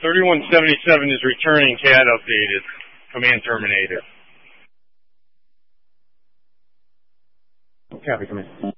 3177 is returning CAD updated. Command terminated. Copy, command.